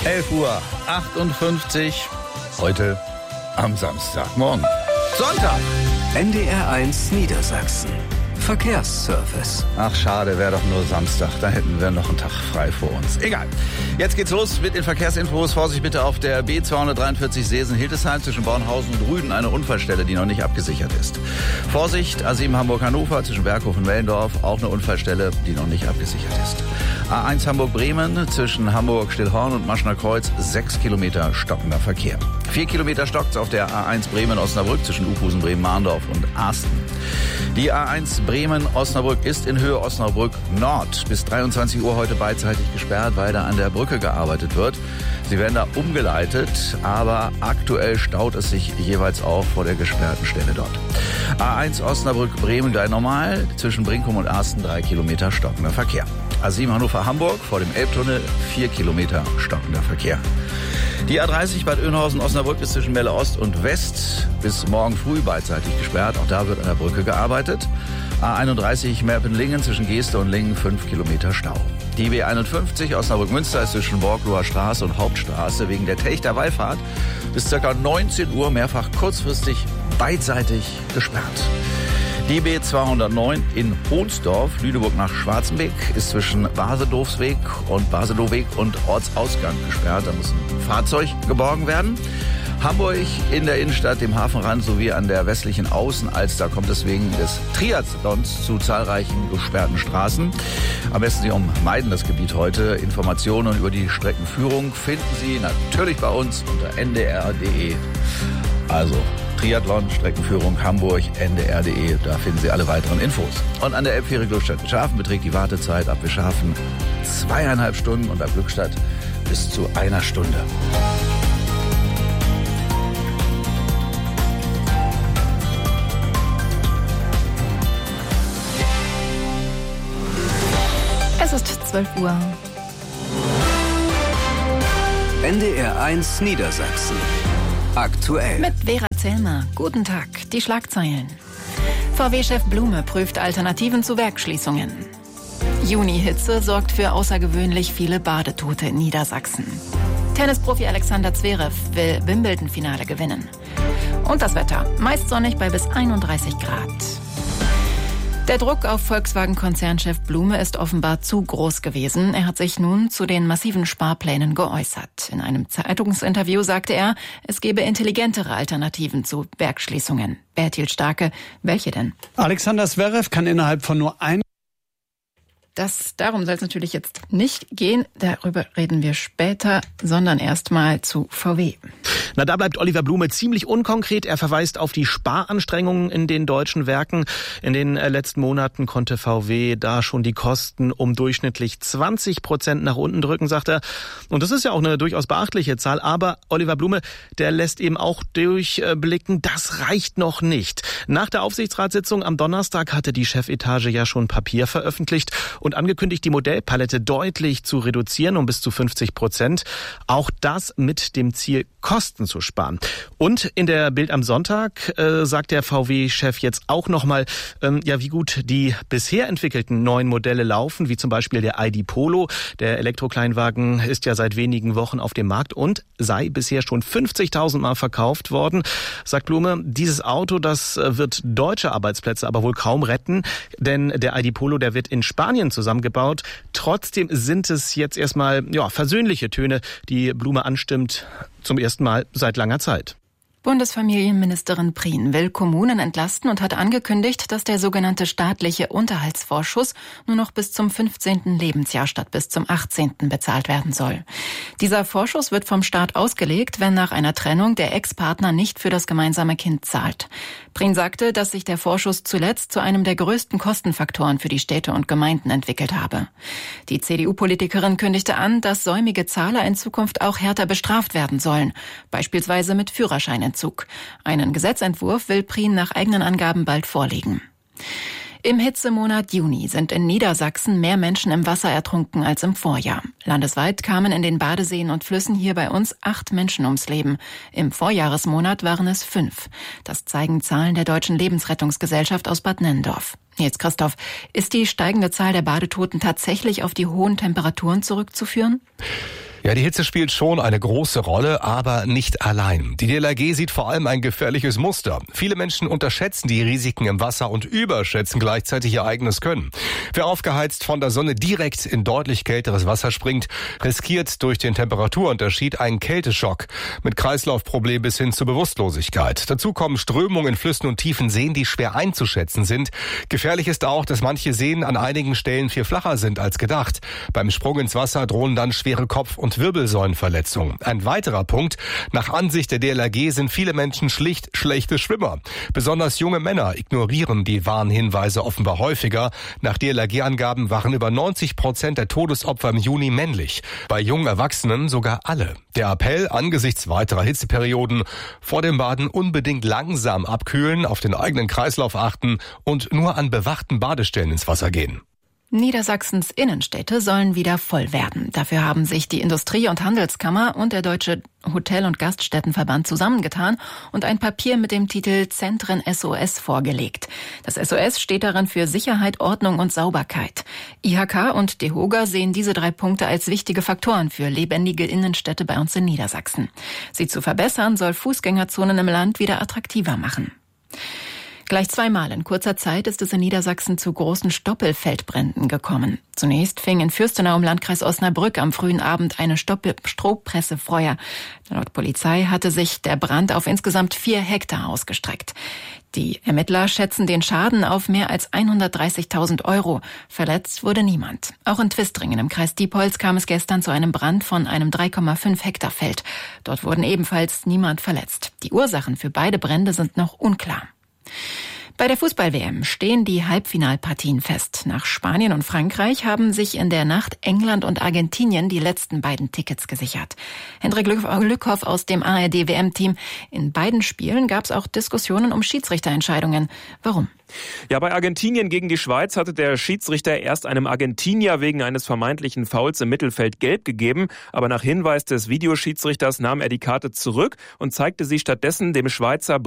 11:58 Uhr, heute am Samstagmorgen. Sonntag. NDR1 Niedersachsen. Verkehrsservice. Ach schade, wäre doch nur Samstag, da hätten wir noch einen Tag frei vor uns. Egal. Jetzt geht's los mit den Verkehrsinfos. Vorsicht bitte auf der B243 Seesen-Hildesheim zwischen Bornhausen und Rüden, eine Unfallstelle, die noch nicht abgesichert ist. Vorsicht, A7 Hamburg-Hannover zwischen Berghof und Mellendorf, auch eine Unfallstelle, die noch nicht abgesichert ist. A1 Hamburg-Bremen zwischen Hamburg-Stillhorn und Maschner Kreuz, 6 Kilometer stockender Verkehr. 4 Kilometer stockt's auf der A1 Bremen-Osnabrück zwischen Ufhusen, Bremen-Mahndorf und Arsten. Die A1 Bremen-Osnabrück ist in Höhe Osnabrück Nord bis 23 Uhr heute beidseitig gesperrt, weil da an der Brücke gearbeitet wird. Sie werden da umgeleitet, aber aktuell staut es sich jeweils auch vor der gesperrten Stelle dort. A1 Osnabrück-Bremen gleich normal, zwischen Brinkum und Arsten 3 Kilometer stockender Verkehr. A7 Hannover-Hamburg vor dem Elbtunnel 4 Kilometer stockender Verkehr. Die A30 Bad Oeynhausen-Osnabrück ist zwischen Melle Ost und West bis morgen früh beidseitig gesperrt. Auch da wird an der Brücke gearbeitet. A31 Merpenlingen zwischen Geeste und Lingen 5 Kilometer Stau. Die B51 Osnabrück-Münster ist zwischen Borgloher Straße und Hauptstraße wegen der Telchter Wallfahrt bis ca. 19 Uhr mehrfach kurzfristig beidseitig gesperrt. Die B209 in Hohnsdorf, Lüneburg nach Schwarzenbeck, ist zwischen Basedowsweg und Ortsausgang gesperrt. Da muss ein Fahrzeug geborgen werden. Hamburg in der Innenstadt, dem Hafenrand sowie an der westlichen Außenalster kommt es wegen des Triathlons zu zahlreichen gesperrten Straßen. Am besten Sie ummeiden das Gebiet heute. Informationen über die Streckenführung finden Sie natürlich bei uns unter ndr.de. Also Triathlon, Streckenführung Hamburg, ndr.de, da finden Sie alle weiteren Infos. Und an der Elbfähre Glückstadt-Schafen beträgt die Wartezeit ab Schafen 2,5 Stunden und ab Glückstadt bis zu 1 Stunde. Es ist 12 Uhr. NDR1 Niedersachsen. Aktuell. Mit Vera Zellmer. Guten Tag. Die Schlagzeilen. VW-Chef Blume prüft Alternativen zu Werksschließungen. Juni-Hitze sorgt für außergewöhnlich viele Badetote in Niedersachsen. Tennisprofi Alexander Zverev will Wimbledon-Finale gewinnen. Und das Wetter. Meist sonnig bei bis 31 Grad. Der Druck auf Volkswagen-Konzernchef Blume ist offenbar zu groß gewesen. Er hat sich nun zu den massiven Sparplänen geäußert. In einem Zeitungsinterview sagte er, es gebe intelligentere Alternativen zu Werksschließungen. Bertil Starke, welche denn? Alexander Zverev kann innerhalb von nur Darum soll es natürlich jetzt nicht gehen. Darüber reden wir später, sondern erstmal zu VW. Na, da bleibt Oliver Blume ziemlich unkonkret. Er verweist auf die Sparanstrengungen in den deutschen Werken. In den letzten Monaten konnte VW da schon die Kosten um durchschnittlich 20% nach unten drücken, sagt er. Und das ist ja auch eine durchaus beachtliche Zahl. Aber Oliver Blume, der lässt eben auch durchblicken, das reicht noch nicht. Nach der Aufsichtsratssitzung am Donnerstag hatte die Chefetage ja schon Papier veröffentlicht und angekündigt, die Modellpalette deutlich zu reduzieren um bis zu 50%. Auch das mit dem Ziel, Kosten zu sparen. Und in der Bild am Sonntag sagt der VW-Chef jetzt auch nochmal, wie gut die bisher entwickelten neuen Modelle laufen, wie zum Beispiel der ID Polo. Der Elektrokleinwagen ist ja seit wenigen Wochen auf dem Markt und sei bisher schon 50.000 Mal verkauft worden. Sagt Blume, dieses Auto, das wird deutsche Arbeitsplätze aber wohl kaum retten, denn der ID Polo, der wird in Spanien zusammengebaut. Trotzdem sind es jetzt erstmal versöhnliche Töne, die Blume anstimmt, zum ersten Mal seit langer Zeit. Bundesfamilienministerin Prien will Kommunen entlasten und hat angekündigt, dass der sogenannte staatliche Unterhaltsvorschuss nur noch bis zum 15. Lebensjahr statt bis zum 18. bezahlt werden soll. Dieser Vorschuss wird vom Staat ausgelegt, wenn nach einer Trennung der Ex-Partner nicht für das gemeinsame Kind zahlt. Prien sagte, dass sich der Vorschuss zuletzt zu einem der größten Kostenfaktoren für die Städte und Gemeinden entwickelt habe. Die CDU-Politikerin kündigte an, dass säumige Zahler in Zukunft auch härter bestraft werden sollen, beispielsweise mit Führerscheinentzug. Einen Gesetzentwurf will Prien nach eigenen Angaben bald vorlegen. Im Hitzemonat Juni sind in Niedersachsen mehr Menschen im Wasser ertrunken als im Vorjahr. Landesweit kamen in den Badeseen und Flüssen hier bei uns 8 Menschen ums Leben. Im Vorjahresmonat waren es 5. Das zeigen Zahlen der Deutschen Lebensrettungsgesellschaft aus Bad Nenndorf. Jetzt, Christoph, ist die steigende Zahl der Badetoten tatsächlich auf die hohen Temperaturen zurückzuführen? Ja, die Hitze spielt schon eine große Rolle, aber nicht allein. Die DLRG sieht vor allem ein gefährliches Muster. Viele Menschen unterschätzen die Risiken im Wasser und überschätzen gleichzeitig ihr eigenes Können. Wer aufgeheizt von der Sonne direkt in deutlich kälteres Wasser springt, riskiert durch den Temperaturunterschied einen Kälteschock mit Kreislaufproblem bis hin zur Bewusstlosigkeit. Dazu kommen Strömungen in Flüssen und tiefen Seen, die schwer einzuschätzen sind. Gefährlich ist auch, dass manche Seen an einigen Stellen viel flacher sind als gedacht. Beim Sprung ins Wasser drohen dann schwere Kopf- und Wirbelsäulenverletzungen. Ein weiterer Punkt: Nach Ansicht der DLRG sind viele Menschen schlicht schlechte Schwimmer. Besonders junge Männer ignorieren die Warnhinweise offenbar häufiger. Nach DLRG-Angaben waren über 90% der Todesopfer im Juni männlich. Bei jungen Erwachsenen sogar alle. Der Appell angesichts weiterer Hitzeperioden: vor dem Baden unbedingt langsam abkühlen, auf den eigenen Kreislauf achten und nur an bewachten Badestellen ins Wasser gehen. Niedersachsens Innenstädte sollen wieder voll werden. Dafür haben sich die Industrie- und Handelskammer und der Deutsche Hotel- und Gaststättenverband zusammengetan und ein Papier mit dem Titel Zentren SOS vorgelegt. Das SOS steht darin für Sicherheit, Ordnung und Sauberkeit. IHK und DEHOGA sehen diese 3 Punkte als wichtige Faktoren für lebendige Innenstädte bei uns in Niedersachsen. Sie zu verbessern, soll Fußgängerzonen im Land wieder attraktiver machen. Gleich 2-mal in kurzer Zeit ist es in Niedersachsen zu großen Stoppelfeldbränden gekommen. Zunächst fing in Fürstenau im Landkreis Osnabrück am frühen Abend eine Strohpresse Feuer. Laut Polizei hatte sich der Brand auf insgesamt 4 Hektar ausgestreckt. Die Ermittler schätzen den Schaden auf mehr als 130.000 €. Verletzt wurde niemand. Auch in Twistringen im Kreis Diepholz kam es gestern zu einem Brand von einem 3,5 Hektar Feld. Dort wurden ebenfalls niemand verletzt. Die Ursachen für beide Brände sind noch unklar. Bei der Fußball-WM stehen die Halbfinalpartien fest. Nach Spanien und Frankreich haben sich in der Nacht England und Argentinien die letzten beiden Tickets gesichert. Hendrik Lückhoff aus dem ARD-WM-Team. In beiden Spielen gab es auch Diskussionen um Schiedsrichterentscheidungen. Warum? Ja, bei Argentinien gegen die Schweiz hatte der Schiedsrichter erst einem Argentinier wegen eines vermeintlichen Fouls im Mittelfeld gelb gegeben. Aber nach Hinweis des Videoschiedsrichters nahm er die Karte zurück und zeigte sie stattdessen dem Schweizer